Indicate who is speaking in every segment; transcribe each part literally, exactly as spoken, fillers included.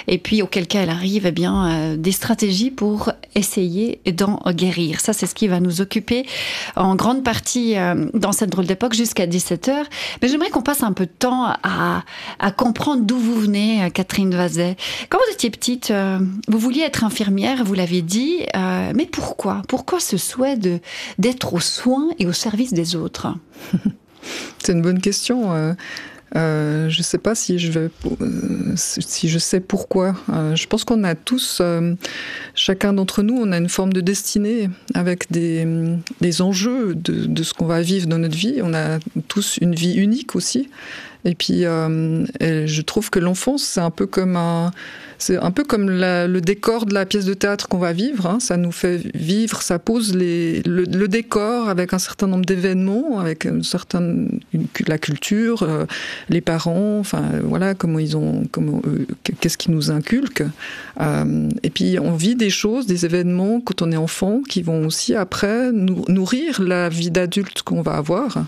Speaker 1: et puis auquel cas elle arrive, eh bien, euh, des stratégies pour essayer d'en guérir. Ça, c'est ce qui va nous occuper en grande partie euh, dans cette drôle d'époque jusqu'à dix-sept heures. Mais j'aimerais qu'on passe un peu de temps à, à comprendre d'où vous venez, Catherine Vazet. Quand vous étiez petite, euh, vous vouliez être infirmière, vous l'avez dit, euh, mais pourquoi ? Pourquoi ce souhait de, d'être aux soins et au service des autres ?
Speaker 2: C'est une bonne question. Euh, euh, je ne sais pas si je, vais, euh, si je sais pourquoi. Euh, je pense qu'on a tous, euh, chacun d'entre nous, on a une forme de destinée avec des, des enjeux de, de ce qu'on va vivre dans notre vie. On a tous une vie unique aussi. Et puis, euh, et je trouve que l'enfance, c'est un peu comme un, c'est un peu comme la, le décor de la pièce de théâtre qu'on va vivre. Hein. Ça nous fait vivre, ça pose les, le, le décor avec un certain nombre d'événements, avec une certaine, une, la culture, euh, les parents, enfin voilà comment ils ont, comment, euh, qu'est-ce qu'ils nous inculquent. Euh, et puis, on vit des choses, des événements quand on est enfant, qui vont aussi après nous, nourrir la vie d'adulte qu'on va avoir.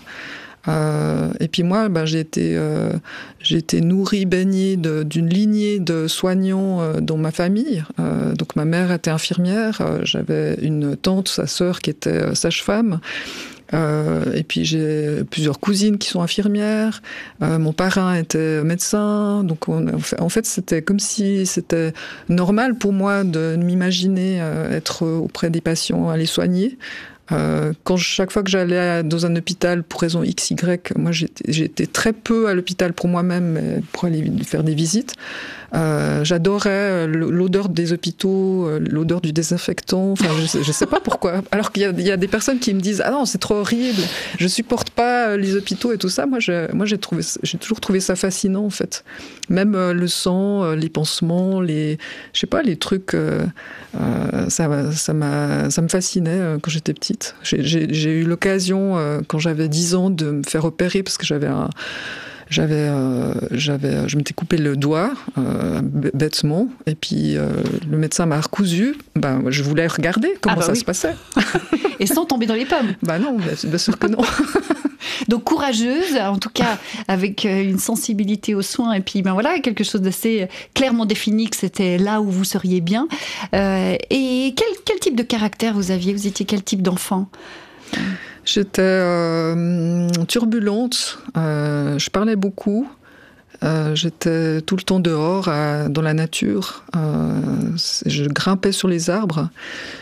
Speaker 2: Euh, et puis moi, ben, j'ai été, euh, j'ai été nourrie, baignée de, d'une lignée de soignants euh, dans ma famille. Euh, donc ma mère était infirmière, euh, j'avais une tante, sa sœur, qui était euh, sage-femme. Euh, et puis j'ai plusieurs cousines qui sont infirmières. Euh, mon parrain était médecin. Donc on, en fait, c'était comme si c'était normal pour moi de m'imaginer euh, être auprès des patients, à les soigner. Euh, quand chaque fois que j'allais dans un hôpital pour raison X, Y, moi j'étais, j'étais très peu à l'hôpital pour moi-même, pour aller faire des visites. Euh, j'adorais l'odeur des hôpitaux, l'odeur du désinfectant. Enfin, je, je sais pas pourquoi. Alors qu'il y a, il y a des personnes qui me disent ah non c'est trop horrible, je supporte pas les hôpitaux et tout ça. Moi, je, moi j'ai trouvé, j'ai toujours trouvé ça fascinant en fait. Même euh, le sang, les pansements, les, je sais pas, les trucs, euh, euh, ça, ça m'a, ça me fascinait euh, quand j'étais petite. J'ai, j'ai, j'ai eu l'occasion euh, quand j'avais dix ans de me faire opérer parce que j'avais un J'avais, euh, j'avais, je m'étais coupé le doigt euh, bêtement, et puis euh, le médecin m'a recousu. Ben, je voulais regarder comment ah bah ça oui. se passait.
Speaker 1: Et sans tomber dans les pommes.
Speaker 2: Ben non, bien, bien sûr que non.
Speaker 1: Donc courageuse, en tout cas avec une sensibilité aux soins, et puis ben voilà quelque chose d'assez clairement défini que c'était là où vous seriez bien. Euh, et quel, quel type de caractère vous aviez ? Vous étiez quel type d'enfant ?
Speaker 2: J'étais euh, turbulente, euh, je parlais beaucoup, euh, j'étais tout le temps dehors, euh, dans la nature, euh, je grimpais sur les arbres.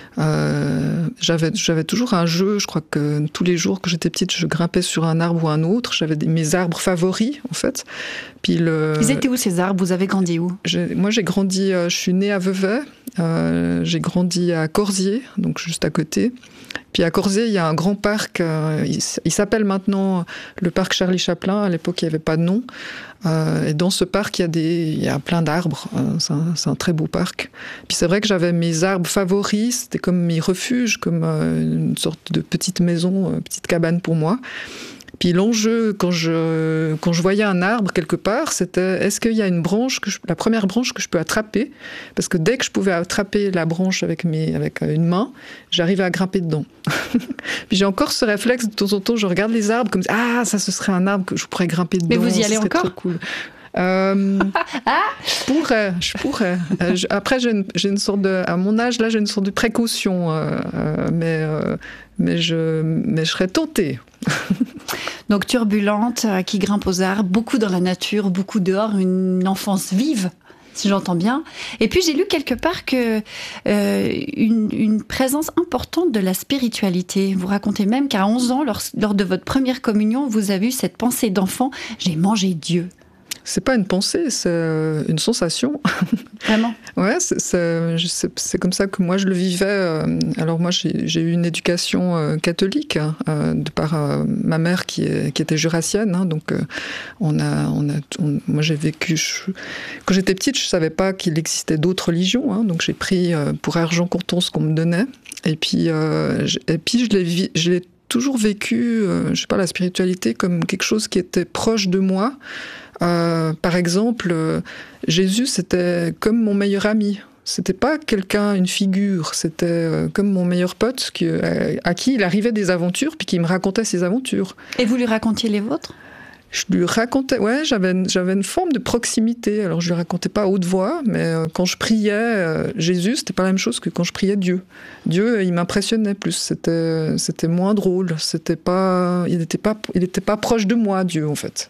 Speaker 2: Euh, j'avais, j'avais toujours un jeu, je crois que tous les jours que j'étais petite, je grimpais sur un arbre ou un autre. J'avais des, mes arbres favoris, en fait. Puis le,
Speaker 1: Ils étaient où ces arbres ? Vous avez grandi où ?
Speaker 2: j'ai, Moi, j'ai grandi, euh, je suis née à Vevey, euh, j'ai grandi à Corzier, donc juste à côté. Puis à Corzier, il y a un grand parc, euh, il, il s'appelle maintenant le parc Charlie Chaplin. À l'époque, il n'y avait pas de nom. Euh, et dans ce parc, il y a, des, il y a plein d'arbres. Euh, c'est, un, c'est un très beau parc. Puis c'est vrai que j'avais mes arbres favoris. C'était comme mes refuges, comme euh, une sorte de petite maison, euh, petite cabane pour moi. Puis l'enjeu, quand je, quand je voyais un arbre quelque part, c'était est-ce qu'il y a une branche, que je, la première branche que je peux attraper ? Parce que dès que je pouvais attraper la branche avec, mes, avec une main, j'arrivais à grimper dedans. Puis j'ai encore ce réflexe, de temps en temps, je regarde les arbres comme ah, ça, ce serait un arbre que je pourrais grimper dedans.
Speaker 1: Mais vous y allez encore ?
Speaker 2: Trop cool. Euh,
Speaker 1: ah
Speaker 2: je pourrais, je pourrais. Euh, je, après, j'ai une, j'ai une sorte de, à mon âge, là, j'ai une sorte de précaution, euh, euh, mais, euh, mais, je, mais je serais tentée.
Speaker 1: Donc turbulente, euh, qui grimpe aux arbres, beaucoup dans la nature, beaucoup dehors, une enfance vive, si j'entends bien. Et puis j'ai lu quelque part que euh, une, une présence importante de la spiritualité. Vous racontez même qu'à onze ans, lors, lors de votre première communion, vous avez eu cette pensée d'enfant, j'ai mangé Dieu.
Speaker 2: C'est pas une pensée, c'est une sensation.
Speaker 1: Vraiment ?
Speaker 2: Ouais, c'est, c'est, c'est, c'est comme ça que moi je le vivais. Alors moi j'ai, j'ai eu une éducation catholique euh, de par euh, ma mère qui, est, qui était jurassienne. Hein, donc euh, on a, on a, on, moi j'ai vécu. Je, quand j'étais petite, je savais pas qu'il existait d'autres religions. Hein, donc j'ai pris euh, pour argent comptant ce qu'on me donnait. Et puis, euh, et puis je l'ai, je l'ai toujours vécu, euh, je sais pas, la spiritualité comme quelque chose qui était proche de moi. Euh, par exemple, euh, Jésus, c'était comme mon meilleur ami. C'était pas quelqu'un, une figure, c'était euh, comme mon meilleur pote qui, à, à qui il arrivait des aventures, puis qui me racontait ses aventures.
Speaker 1: Et vous lui racontiez les vôtres ?
Speaker 2: Je lui racontais, ouais, j'avais, j'avais une forme de proximité. Alors je lui racontais pas à haute voix, mais euh, quand je priais euh, Jésus, c'était pas la même chose que quand je priais Dieu. Dieu, il m'impressionnait plus. C'était, c'était moins drôle. C'était pas, il n'était pas, il était pas proche de moi, Dieu, en fait.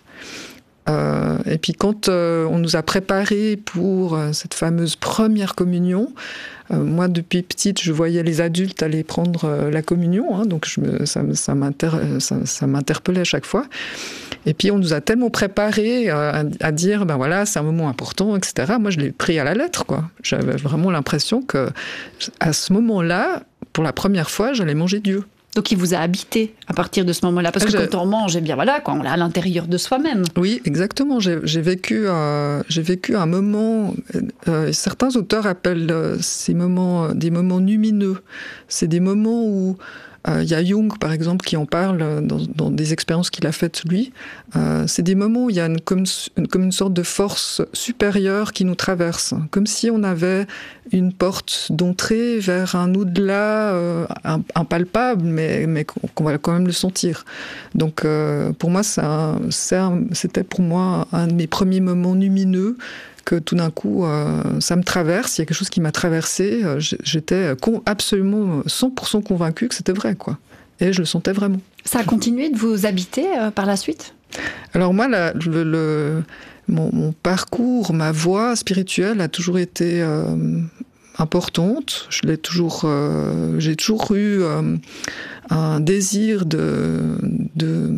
Speaker 2: Euh, et puis quand euh, on nous a préparés pour euh, cette fameuse première communion, euh, moi depuis petite je voyais les adultes aller prendre euh, la communion, hein, donc je me, ça, ça, m'inter, ça, ça m'interpellait à chaque fois. Et puis on nous a tellement préparés euh, à, à dire ben voilà c'est un moment important, et cetera. Moi je l'ai pris à la lettre, quoi. J'avais vraiment l'impression que à ce moment-là, pour la première fois, j'allais manger Dieu.
Speaker 1: Donc il vous a habité à partir de ce moment-là, parce que
Speaker 2: je...
Speaker 1: quand on mange, eh bien voilà, quoi, on l'a à l'intérieur de soi-même.
Speaker 2: Oui, exactement. J'ai, j'ai vécu, euh, j'ai vécu un moment. Euh, certains auteurs appellent euh, ces moments des moments lumineux. C'est des moments où il euh, y a Jung, par exemple, qui en parle dans, dans des expériences qu'il a faites lui. Euh, c'est des moments où il y a une, comme, une, comme une sorte de force supérieure qui nous traverse, comme si on avait une porte d'entrée vers un au-delà euh, impalpable, mais, mais qu'on va quand même le sentir. Donc, euh, pour moi, ça, ça, c'était pour moi un de mes premiers moments lumineux. Que tout d'un coup, euh, ça me traverse, il y a quelque chose qui m'a traversé, euh, j'étais con, absolument cent pour cent convaincue que c'était vrai, quoi. Et je le sentais vraiment.
Speaker 1: Ça a continué de vous habiter euh, par la suite ?
Speaker 2: Alors moi, la, le, le, mon, mon parcours, ma voie spirituelle a toujours été euh, importante. Je l'ai toujours, euh, j'ai toujours eu euh, un désir de... de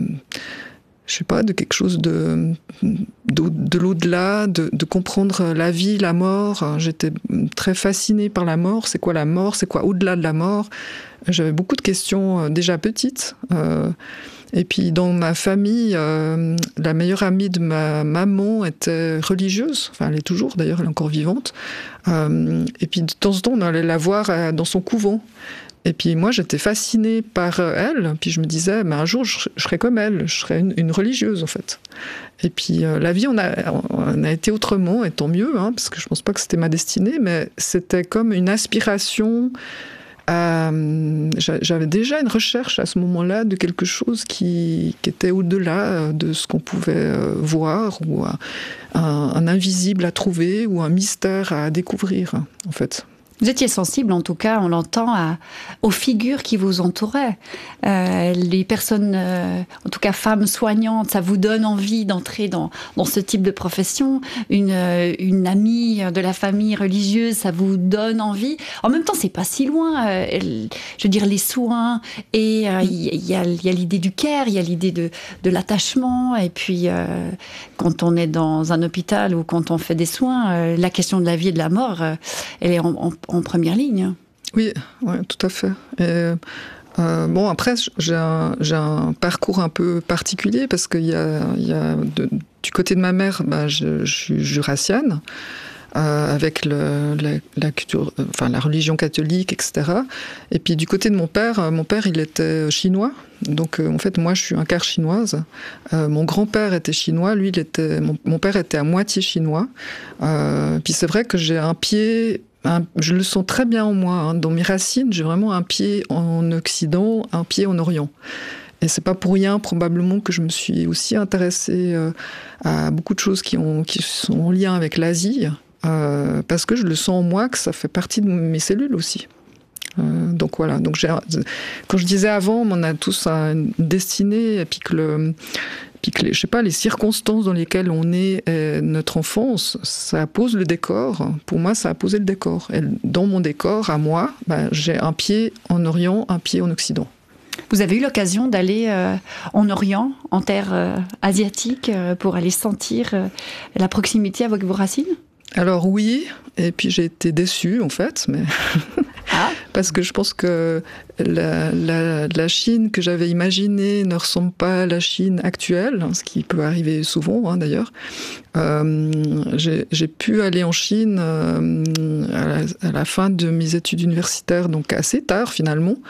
Speaker 2: je sais pas, de quelque chose de, de, de l'au-delà, de, de comprendre la vie, la mort. J'étais très fascinée par la mort. C'est quoi la mort ? C'est quoi au-delà de la mort ? J'avais beaucoup de questions déjà petites. Euh, et puis dans ma famille, euh, la meilleure amie de ma maman était religieuse. Enfin, elle est toujours, d'ailleurs, elle est encore vivante. Euh, et puis de temps en temps, on allait la voir dans son couvent. Et puis moi, j'étais fascinée par elle. Puis je me disais, mais un jour, je, je serai comme elle. Je serai une, une religieuse, en fait. Et puis euh, la vie, on a, on a été autrement, et tant mieux, hein, parce que je ne pense pas que c'était ma destinée, mais c'était comme une aspiration. À, j'avais déjà une recherche à ce moment-là de quelque chose qui, qui était au-delà de ce qu'on pouvait voir, ou un, un invisible à trouver, ou un mystère à découvrir, en fait.
Speaker 1: Vous étiez sensible, en tout cas, on l'entend, à, aux figures qui vous entouraient. Euh, les personnes, euh, en tout cas femmes soignantes, ça vous donne envie d'entrer dans, dans ce type de profession. Une, une amie de la famille religieuse, ça vous donne envie. En même temps, c'est pas si loin. Euh, je veux dire, les soins, et il euh, y, y, a, y a l'idée du care, il y a l'idée de, de l'attachement. Et puis, euh, quand on est dans un hôpital ou quand on fait des soins, euh, la question de la vie et de la mort, euh, elle est en, en en première ligne.
Speaker 2: Oui, ouais, tout à fait. Et, euh, bon, après, j'ai un, j'ai un parcours un peu particulier parce qu'il y a, il y a de, du côté de ma mère, bah, je, je suis jurassienne, euh, avec le, la, la, culture, enfin, la religion catholique, et cetera. Et puis du côté de mon père, mon père, il était chinois. Donc, euh, en fait, moi, je suis un quart chinoise. Euh, mon grand-père était chinois. Lui, il était, mon, mon père était à moitié chinois. Euh, puis c'est vrai que j'ai un pied... Un, je le sens très bien en moi, hein. Dans mes racines, j'ai vraiment un pied en Occident, un pied en Orient. Et c'est pas pour rien, probablement, que je me suis aussi intéressée euh, à beaucoup de choses qui, ont, qui sont en lien avec l'Asie, euh, parce que je le sens en moi, que ça fait partie de mes cellules aussi. Euh, donc voilà. Donc j'ai, quand je disais avant, on a tous une destinée, et puis que le... Puis que les, je sais pas, les circonstances dans lesquelles on est, euh, notre enfance, ça pose le décor. Pour moi, ça a posé le décor. Et dans mon décor, à moi, bah, j'ai un pied en Orient, un pied en Occident.
Speaker 1: Vous avez eu l'occasion d'aller euh, en Orient, en terre euh, asiatique, euh, pour aller sentir euh, la proximité avec vos racines ?
Speaker 2: Alors oui, et puis j'ai été déçue en fait, mais ah. Parce que je pense que la, la, la Chine que j'avais imaginée ne ressemble pas à la Chine actuelle, ce qui peut arriver souvent hein, d'ailleurs. Euh, j'ai, j'ai pu aller en Chine euh, à, la, à la fin de mes études universitaires, donc assez tard finalement.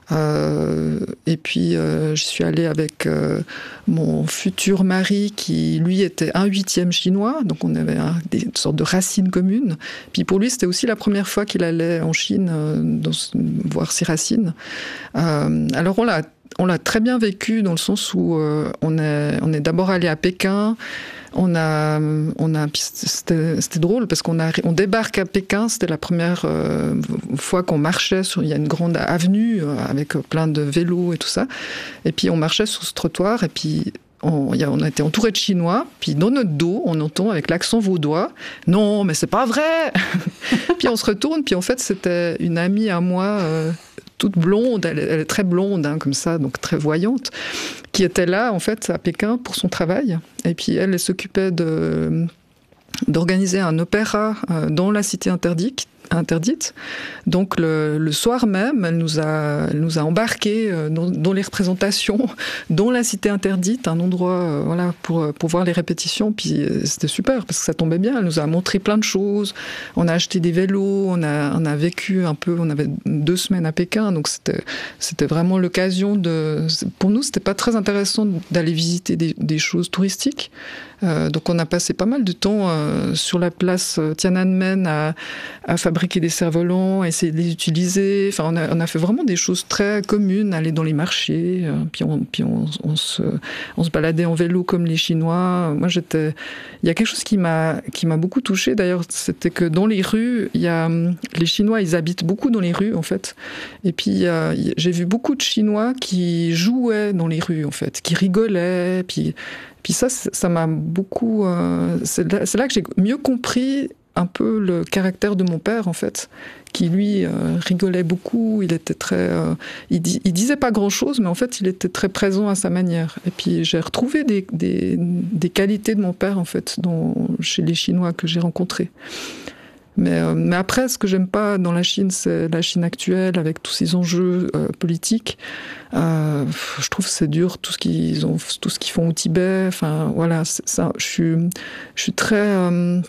Speaker 2: Euh, et puis, euh, je suis allée avec euh, mon futur mari qui, lui, était un huitième chinois. Donc, on avait un, des sortes de racines communes. Puis, pour lui, c'était aussi la première fois qu'il allait en Chine euh, dans, voir ses racines. Euh, alors, on l'a, on l'a très bien vécu dans le sens où euh, on est, on est d'abord allé à Pékin. On a, on a, c'était, c'était drôle parce qu'on a, on débarque à Pékin. C'était la première euh, fois qu'on marchait sur. Il y a une grande avenue euh, avec plein de vélos et tout ça. Et puis on marchait sur ce trottoir et puis on, y a, on a été entouré de Chinois. Puis dans notre dos, on entend avec l'accent vaudois, non, mais c'est pas vrai. Puis on se retourne. Puis en fait, c'était une amie à moi. Euh, toute blonde, elle, elle est très blonde, hein, comme ça, donc très voyante, qui était là, en fait, à Pékin pour son travail. Et puis, elle, elle s'occupait de, d'organiser un opéra euh, dans la cité interdite. interdite. Donc, le, le soir même, elle nous a, elle nous a embarqués euh, dans, dans les représentations, dans la cité interdite, un endroit euh, voilà, pour, pour voir les répétitions. Puis, euh, c'était super, parce que ça tombait bien. Elle nous a montré plein de choses. On a acheté des vélos, on a, on a vécu un peu, on avait deux semaines à Pékin, donc c'était, c'était vraiment l'occasion de... Pour nous, c'était pas très intéressant d'aller visiter des, des choses touristiques. Euh, donc on a passé pas mal de temps euh, sur la place Tiananmen à, à fabriquer des cerfs-volants, à essayer de les utiliser. Enfin, on a, on a fait vraiment des choses très communes, aller dans les marchés, euh, puis, on, puis on, on, se, on se baladait en vélo comme les Chinois. Moi, j'étais... Il y a quelque chose qui m'a, qui m'a beaucoup touchée, d'ailleurs, c'était que dans les rues, il y a... les Chinois, ils habitent beaucoup dans les rues, en fait. Et puis, euh, j'ai vu beaucoup de Chinois qui jouaient dans les rues, en fait, qui rigolaient, puis... Puis ça, ça m'a beaucoup... Euh, c'est, là, c'est là que j'ai mieux compris un peu le caractère de mon père, en fait, qui, lui, euh, rigolait beaucoup. Il était très... Euh, il, di, il disait pas grand-chose, mais en fait, il était très présent à sa manière. Et puis, j'ai retrouvé des, des, des qualités de mon père, en fait, dans, chez les Chinois que j'ai rencontrés. Mais, euh, mais après, ce que j'aime pas dans la Chine, c'est la Chine actuelle, avec tous ces enjeux euh, politiques. Euh, je trouve que c'est dur, tout ce qu'ils ont, tout ce qu'ils font au Tibet. Enfin, voilà, c'est ça. Je suis, je suis très... Euh,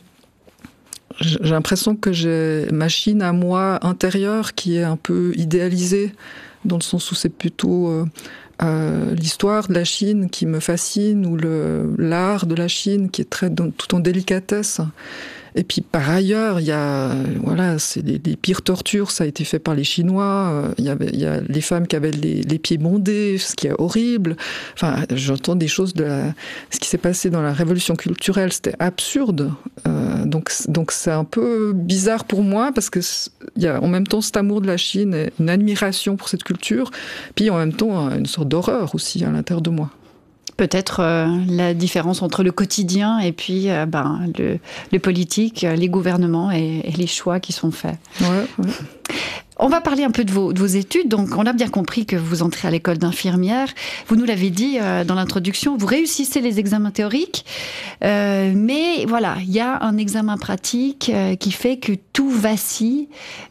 Speaker 2: j'ai l'impression que j'ai ma Chine à moi intérieure qui est un peu idéalisée, dans le sens où c'est plutôt... Euh, Euh, l'histoire de la Chine qui me fascine, ou le, l'art de la Chine qui est très dans, tout en délicatesse. Et puis par ailleurs, il y a, voilà, c'est les, les pires tortures, ça a été fait par les Chinois. Il y avait, il y a les femmes qui avaient les, les pieds bondés, ce qui est horrible. Enfin, j'entends des choses de la, ce qui s'est passé dans la révolution culturelle, c'était absurde. Euh, donc, donc c'est un peu bizarre pour moi parce que il y a en même temps cet amour de la Chine, et une admiration pour cette culture, puis en même temps une sorte d'horreur aussi à l'intérieur de moi.
Speaker 1: Peut-être euh, la différence entre le quotidien et puis euh, ben, le, le politique, les gouvernements et, et les choix qui sont faits.
Speaker 2: Ouais, ouais.
Speaker 1: On va parler un peu de vos, de vos études. Donc, on a bien compris que vous entrez à l'école d'infirmière. Vous nous l'avez dit euh, dans l'introduction, vous réussissez les examens théoriques. Euh, mais voilà, il y a un examen pratique euh, qui fait que tout vacille.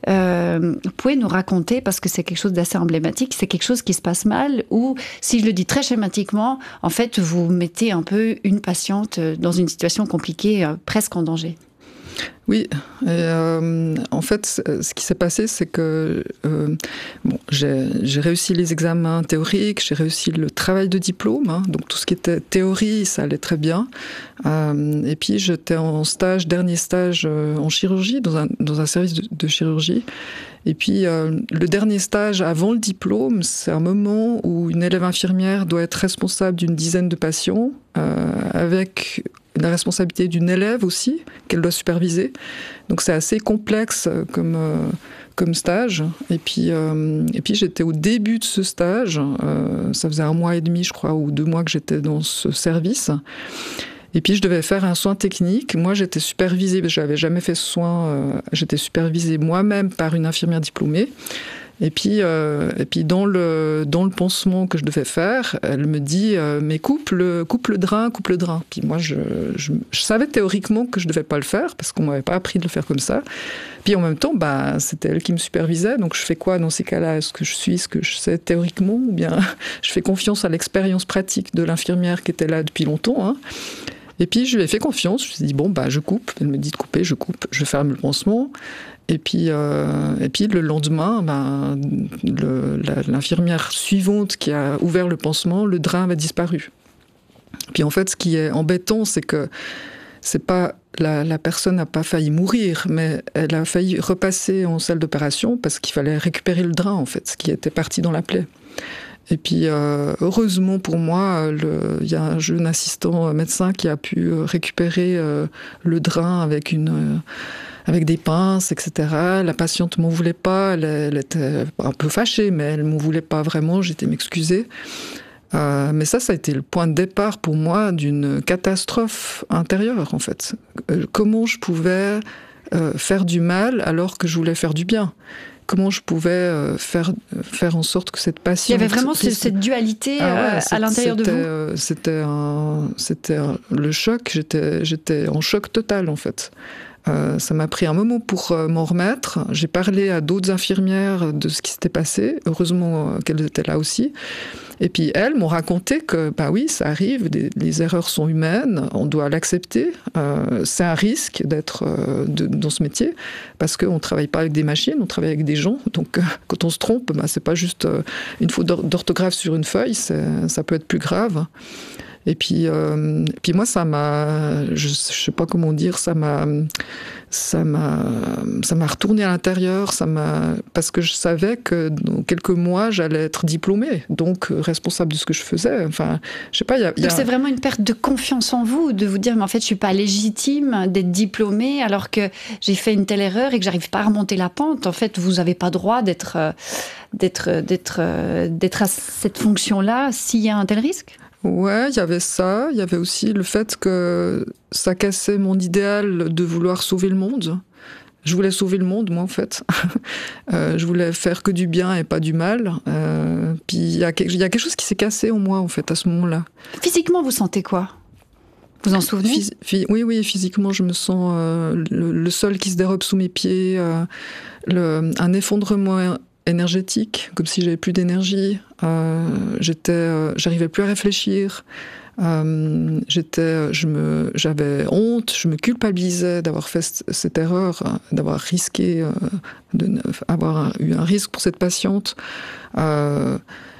Speaker 1: Euh, vous pouvez nous raconter, parce que c'est quelque chose d'assez emblématique, c'est quelque chose qui se passe mal, ou, si je le dis très schématiquement, en fait, vous mettez un peu une patiente dans une situation compliquée, euh, presque en danger.
Speaker 2: Oui, et euh, en fait, ce qui s'est passé, c'est que euh, bon, j'ai, j'ai réussi les examens théoriques, j'ai réussi le travail de diplôme, hein, donc tout ce qui était théorie, ça allait très bien. Euh, et puis j'étais en stage, dernier stage euh, en chirurgie, dans un, dans un service de, de chirurgie. Et puis euh, le dernier stage avant le diplôme, c'est un moment où une élève infirmière doit être responsable d'une dizaine de patients, euh, avec la responsabilité d'une élève aussi, qu'elle doit superviser. Donc c'est assez complexe comme, euh, comme stage. Et puis, euh, et puis j'étais au début de ce stage, euh, ça faisait un mois et demi, je crois, ou deux mois que j'étais dans ce service. Et puis je devais faire un soin technique. Moi, j'étais supervisée, je n'avais jamais fait ce soin, euh, j'étais supervisée moi-même par une infirmière diplômée. Et puis, euh, et puis dans le dans le pansement que je devais faire, elle me dit euh, mais coupe le coupe le drain, coupe le drain. Puis moi je, je je savais théoriquement que je devais pas le faire parce qu'on m'avait pas appris de le faire comme ça. Puis en même temps, bah c'était elle qui me supervisait, donc je fais quoi dans ces cas-là? Est-ce que je suis ce que je sais théoriquement, ou bien je fais confiance à l'expérience pratique de l'infirmière qui était là depuis longtemps, hein? Et puis je lui ai fait confiance, je me suis dit, bon, bah, je coupe. Elle me dit de couper, je coupe, je ferme le pansement. Et puis, euh, et puis le lendemain, ben, le, la, l'infirmière suivante qui a ouvert le pansement, le drain avait disparu. Puis en fait, ce qui est embêtant, c'est que c'est pas, la, la personne n'a pas failli mourir, mais elle a failli repasser en salle d'opération parce qu'il fallait récupérer le drain, en fait, ce qui était parti dans la plaie. Et puis, euh, heureusement pour moi, il y a un jeune assistant médecin qui a pu récupérer euh, le drain avec une... Euh, avec des pinces, et cetera. La patiente ne m'en voulait pas, elle, elle était un peu fâchée, mais elle ne m'en voulait pas vraiment, j'étais m'excuser. Euh, mais ça, ça a été le point de départ pour moi d'une catastrophe intérieure, en fait. Euh, comment je pouvais euh, faire du mal alors que je voulais faire du bien ? Comment je pouvais euh, faire, faire en sorte que cette patiente...
Speaker 1: Il y avait vraiment ce, cette dualité ah ouais, euh, à l'intérieur de vous
Speaker 2: euh, C'était, un, c'était un, le choc, j'étais, j'étais en choc total, en fait. Euh, ça m'a pris un moment pour euh, m'en remettre. J'ai parlé à d'autres infirmières de ce qui s'était passé. Heureusement euh, qu'elles étaient là aussi. Et puis elles m'ont raconté que, bah oui, ça arrive, des, les erreurs sont humaines, on doit l'accepter. Euh, c'est un risque d'être euh, de, dans ce métier parce qu'on ne travaille pas avec des machines, on travaille avec des gens. Donc euh, quand on se trompe, bah, c'est pas juste euh, une faute d'orthographe sur une feuille, c'est, ça peut être plus grave. Et puis, euh, et puis moi, ça m'a, je, je sais pas comment dire, ça m'a, ça m'a, ça m'a retourné à l'intérieur, ça m'a, parce que je savais que dans quelques mois, j'allais être diplômée, donc responsable de ce que je faisais. Enfin, je sais pas. Y a, y a...
Speaker 1: Donc c'est vraiment une perte de confiance en vous, de vous dire, mais en fait, je suis pas légitime d'être diplômée alors que j'ai fait une telle erreur et que j'arrive pas à remonter la pente. En fait, vous avez pas droit d'être, d'être, d'être, d'être à cette fonction-là s'il y a un tel risque.
Speaker 2: Ouais, il y avait ça. Il y avait aussi le fait que ça cassait mon idéal de vouloir sauver le monde. Je voulais sauver le monde, moi, en fait. euh, je voulais faire que du bien et pas du mal. Euh, puis il y a quelque, il y a quelque chose qui s'est cassé en moi, en fait, à ce moment-là.
Speaker 1: Physiquement, vous sentez quoi ? Vous en souvenez ?
Speaker 2: Phys- phy- Oui, oui, physiquement, je me sens euh, le, le sol qui se dérobe sous mes pieds, euh, le, un effondrement énergétique, comme si j'avais plus d'énergie. Euh, j'étais, euh, j'arrivais plus à réfléchir. Euh, j'étais, je me, j'avais honte, je me culpabilisais d'avoir fait c- cette erreur, hein, d'avoir risqué, euh, d'avoir eu un risque pour cette patiente. Euh,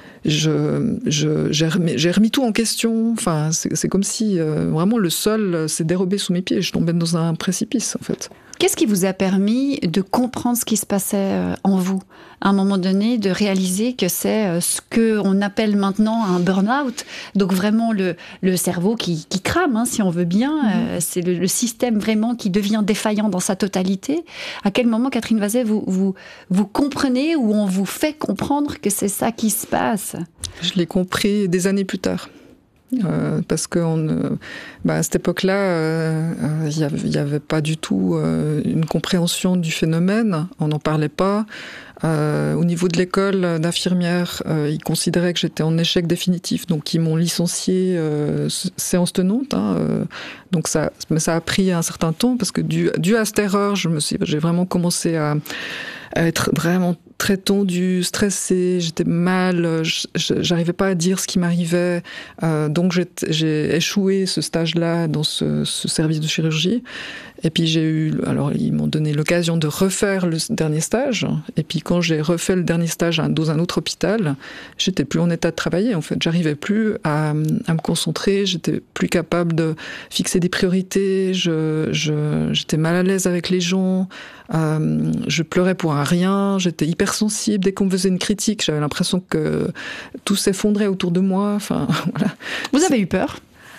Speaker 2: je, je, j'ai, remis, j'ai remis tout en question. Enfin, c'est, c'est comme si euh, vraiment le sol s'est dérobé sous mes pieds. Je tombais dans un précipice, en fait.
Speaker 1: Qu'est-ce qui vous a permis de comprendre ce qui se passait en vous, à un moment donné, de réaliser que c'est ce qu'on appelle maintenant un burn-out, donc vraiment le, le cerveau qui, qui crame, hein, si on veut bien, mmh. euh, c'est le, le système vraiment qui devient défaillant dans sa totalité. À quel moment, Catherine Vazet, vous, vous, vous comprenez ou on vous fait comprendre que c'est ça qui se passe ?
Speaker 2: Je l'ai compris des années plus tard. Euh, parce que on, bah à cette époque-là, euh, il n'y avait, avait pas du tout euh, une compréhension du phénomène, on n'en parlait pas. Euh, au niveau de l'école d'infirmière, euh, ils considéraient que j'étais en échec définitif, donc ils m'ont licenciée euh, séance tenante. Hein, euh, donc ça, mais ça a pris un certain temps, parce que dû, dû à cette erreur, je me suis, j'ai vraiment commencé à, à être vraiment très tendue, stressée, j'étais mal, j'arrivais pas à dire ce qui m'arrivait, euh, donc j'ai, j'ai échoué ce stage-là dans ce, ce service de chirurgie. Et puis j'ai eu, alors ils m'ont donné l'occasion de refaire le dernier stage. Et puis quand j'ai refait le dernier stage dans un autre hôpital, j'étais plus en état de travailler. En fait, j'arrivais plus à, à me concentrer. J'étais plus capable de fixer des priorités. Je, je, j'étais mal à l'aise avec les gens. Euh, je pleurais pour un rien. J'étais hypersensible. Dès qu'on me faisait une critique, j'avais l'impression que tout s'effondrait autour de moi. Enfin, voilà.
Speaker 1: Vous avez eu peur ?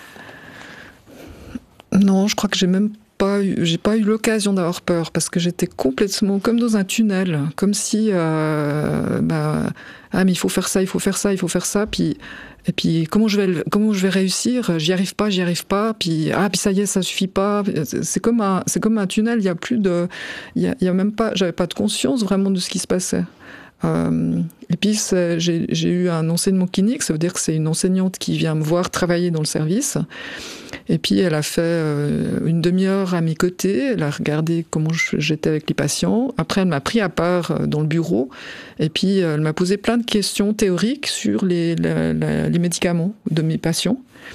Speaker 2: Non, je crois que j'ai même Pas eu, j'ai pas eu l'occasion d'avoir peur, parce que j'étais complètement comme dans un tunnel, comme si euh, bah, ah mais il faut faire ça, il faut faire ça, il faut faire ça, puis et puis comment je vais comment je vais réussir, j'y arrive pas, j'y arrive pas, puis ah puis ça y est, ça suffit pas, c'est comme un c'est comme un tunnel, il y a plus de il y a, il y a même pas, j'avais pas de conscience vraiment de ce qui se passait. Euh, et puis j'ai, j'ai eu un enseignement clinique, ça veut dire que c'est une enseignante qui vient me voir travailler dans le service. Et puis elle a fait euh, une demi-heure à mes côtés, elle a regardé comment j'étais avec les patients. Après, elle m'a pris à part dans le bureau, et puis elle m'a posé plein de questions théoriques sur les, les, les médicaments de mes patients.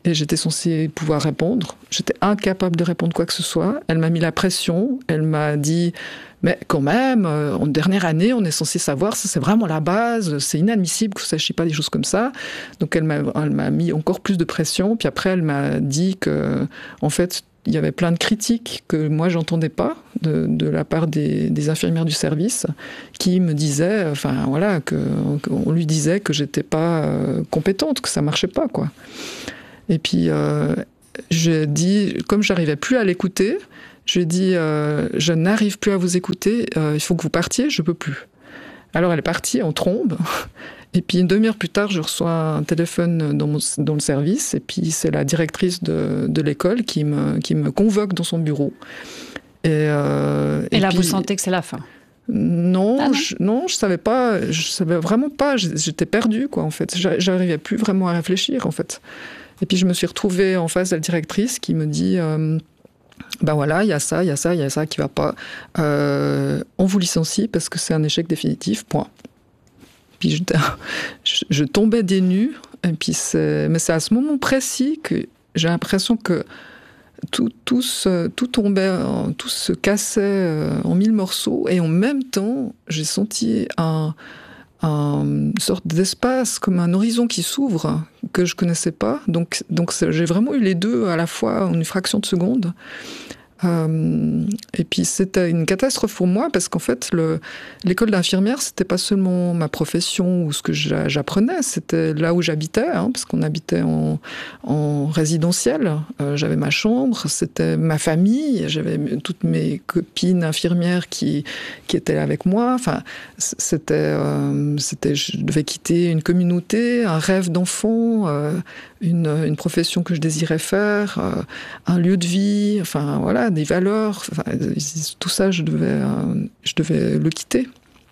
Speaker 2: et j'étais censée pouvoir répondre. J'étais incapable de répondre quoi que ce soit. Elle m'a mis la pression, elle m'a dit « mais quand même, en dernière année, on est censé savoir, ça c'est vraiment la base, c'est inadmissible que vous ne sachiez pas des choses comme ça ». Donc elle m'a, elle m'a mis encore plus de pression, puis après elle m'a dit que, en fait, il y avait plein de critiques que moi j'entendais pas de, de la part des, des infirmières du service qui me disaient, enfin voilà, que, qu'on lui disait que j'étais pas euh, compétente, que ça marchait pas, quoi. Et puis euh, j'ai dit, comme j'arrivais plus à l'écouter, j'ai dit euh, je n'arrive plus à vous écouter, euh, il faut que vous partiez, je peux plus. Alors elle est partie en trombe. Et puis une demi-heure plus tard, je reçois un téléphone dans, mon, dans le service, et puis c'est la directrice de, de l'école qui me, qui me convoque dans son bureau. Et, euh,
Speaker 1: et, et là,
Speaker 2: puis,
Speaker 1: vous sentez que c'est la fin?
Speaker 2: Non,
Speaker 1: ah non,
Speaker 2: je, non, je savais pas, je savais vraiment pas. J'étais perdue, quoi, en fait. J'arrivais plus vraiment à réfléchir, en fait. Et puis je me suis retrouvée en face de la directrice qui me dit. Euh, Ben voilà, il y a ça, il y a ça, il y a ça qui va pas. Euh, on vous licencie parce que c'est un échec définitif, point. Puis je, je, je tombais des nues, et puis c'est, mais c'est à ce moment précis que j'ai l'impression que tout, tout, se, tout tombait, tout se cassait en mille morceaux, et en même temps, j'ai senti un, un, une sorte d'espace, comme un horizon qui s'ouvre, que je connaissais pas. Donc, donc j'ai vraiment eu les deux à la fois en une fraction de seconde. Euh, et puis c'était une catastrophe pour moi parce qu'en fait le, l'école d'infirmière c'était pas seulement ma profession ou ce que j'apprenais, c'était là où j'habitais, hein, parce qu'on habitait en, en résidentiel. Euh, j'avais ma chambre, c'était ma famille, j'avais toutes mes copines infirmières qui, qui étaient avec moi. Enfin, c'était, euh, c'était, je devais quitter une communauté, un rêve d'enfant, euh, une, une profession que je désirais faire, euh, un lieu de vie, enfin voilà, des valeurs, enfin, tout ça, je devais, euh, je devais le quitter.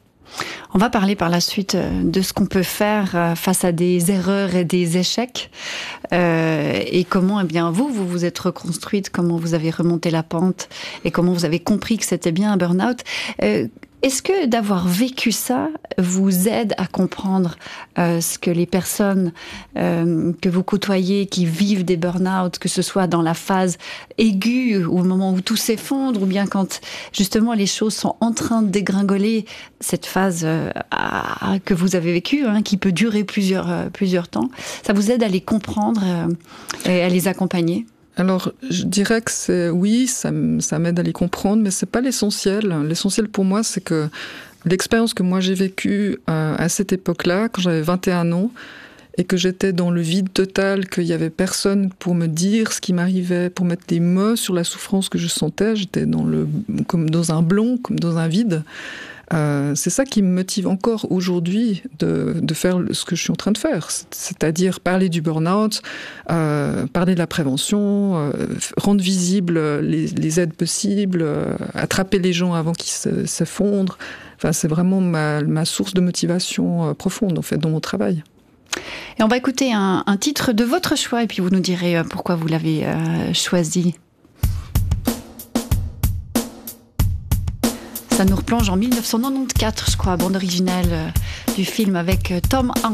Speaker 1: On va parler par la suite de ce qu'on peut faire face à des erreurs et des échecs, euh, et comment, eh bien, vous, vous vous êtes reconstruite, comment vous avez remonté la pente, et comment vous avez compris que c'était bien un burn-out. Euh, Est-ce que d'avoir vécu ça vous aide à comprendre euh, ce que les personnes euh, que vous côtoyez, qui vivent des burn-out, que ce soit dans la phase aiguë, ou au moment où tout s'effondre, ou bien quand justement les choses sont en train de dégringoler, cette phase euh, à, que vous avez vécue, hein, qui peut durer plusieurs, euh, plusieurs temps, ça vous aide à les comprendre euh, et à les accompagner ?
Speaker 2: Alors, je dirais que c'est, oui, ça, ça m'aide à les comprendre, mais c'est pas l'essentiel. L'essentiel pour moi, c'est que l'expérience que moi j'ai vécue euh, à cette époque-là, quand j'avais vingt et un ans, et que j'étais dans le vide total, qu'il y avait personne pour me dire ce qui m'arrivait, pour mettre des mots sur la souffrance que je sentais, j'étais dans le, comme dans un blanc, comme dans un vide. Euh, c'est ça qui me motive encore aujourd'hui de, de faire ce que je suis en train de faire, c'est-à-dire parler du burn-out, euh, parler de la prévention, euh, rendre visibles les, les aides possibles, euh, attraper les gens avant qu'ils se, s'effondrent. Enfin, c'est vraiment ma, ma source de motivation euh, profonde en fait dans mon travail.
Speaker 1: Et on va écouter un, un titre de votre choix et puis vous nous direz pourquoi vous l'avez euh, choisi. Ça nous replonge en mille neuf cent quatre-vingt-quatorze, je crois, bande originale du film avec Tom Hanks.